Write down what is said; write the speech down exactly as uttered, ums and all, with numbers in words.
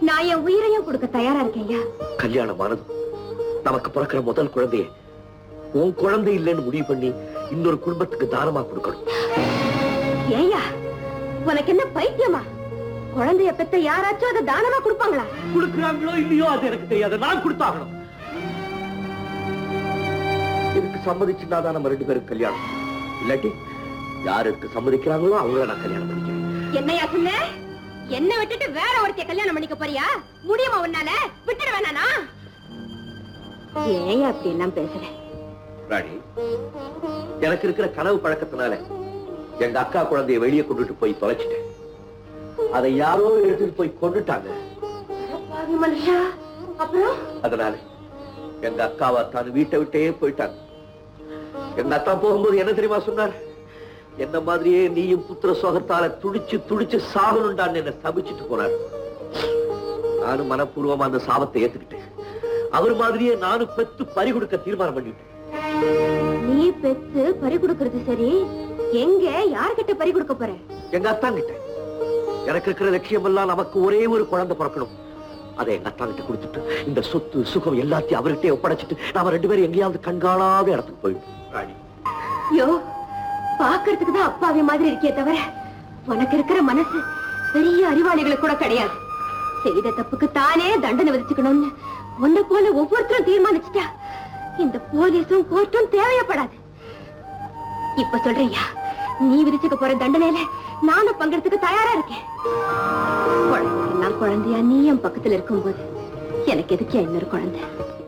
நான் என் உயிரையும் கொடுக்க தயாரா இருக்கேன். கல்யாணம் ஆனது நமக்கு பிறக்கிற முதல் குழந்தைய உன் குழந்தை இல்லைன்னு முடிவு பண்ணி இன்னொரு குடும்பத்துக்கு தானமா கொடுக்கணும். ஏயா உனக்கு என்ன பைத்தியமா? குழந்தைய பெத்த யாராச்சும் அதை தானமா கொடுப்பாங்களா? கொடுக்கிறாங்களோ இல்லையோ அது எனக்கு தெரியாது. நான் கொடுத்தாகணும். இதுக்கு சம்மதிச்சுன்னா தான் நம்ம ரெண்டு பேரும் கல்யாணம். இல்லாட்டி யாருக்கு சம்மதிக்கிறாங்களோ அவங்கள நான் கல்யாணம் பண்ணிக்கிறேன். என்னையா சொன்ன? என்ன விட்டுட்டு வேற ஒருத்தைய கல்யாணம் பண்ணிக்க போறியா? முடியுமா உன்னால? விட்டுட வேணானா? ஏன் அப்படி எல்லாம் பேசுறேன்? ராணி, எனக்கு இருக்கிற கனவு பழக்கத்தினால எங்க அக்கா குழந்தைய வெளியே கொண்டுட்டு போய் தொலைச்சிட்டேன். அதை யாரோ எடுத்துட்டு போய் கொண்டுட்டாங்க. மனுஷா, அப்புறம் அதனால எங்க அக்காவா தான் வீட்டை விட்டே போயிட்டாங்க. எங்க அக்கா போகும்போது என்ன தெரியுமா சொன்னார்? என்ன மாதிரியே நீயும் புத்திர சோகத்தால துடிச்சு துடிச்சு சாகணும்டான்னு என்ன சபிச்சுட்டு போனார். நானும் மனப்பூர்வமா அந்த சாபத்தை ஏத்துக்கிட்டேன். அவர் மாதிரியே நானும் பெத்து பறி கொடுக்க தீர்மானம் பண்ணிட்டேன். நீ பெத்து பறி கொடுக்கிறது சரி, எங்க யார்கிட்ட பறி கொடுக்க போற? எங்க அத்தான் கிட்ட. எனக்கு இருக்கிற லட்சியம் எல்லாம் நமக்கு ஒரே ஒரு குழந்தை பிறக்கணும். அதை எங்க அத்தான் கிட்ட கொடுத்துட்டு இந்த சொத்து சுகம் எல்லாத்தையும் அவர்கிட்ட ஒப்படைச்சிட்டு நாம ரெண்டு பேரும் எங்கேயாவது கண்காணாத இடத்துக்கு போயிடும். யோ, பாக்குறதுக்கு தான் அப்பாவி மாதிரி இருக்கே தவிர உனக்கு இருக்கிற மனசு பெரிய அறிவாளிகளுக்கு கூட கிடையாது. செய்த தப்புக்கு தானே தண்டனை விதிச்சுக்கணும்னு உன்னை போல ஒவ்வொருத்தரும் தீர்மானிச்சுட்டா இந்த போலீஸும் கோர்ட்டும் தேவையப்படாது. இப்ப சொல்றியா, நீ விதிச்சுக்க போற தண்டனையில நானும் பங்கெடுத்துக்க தயாரா இருக்கேன். குழந்தையெல்லாம் குழந்தையா நீ என் பக்கத்துல இருக்கும்போது எனக்கு எதுக்கு இன்னொரு குழந்தை?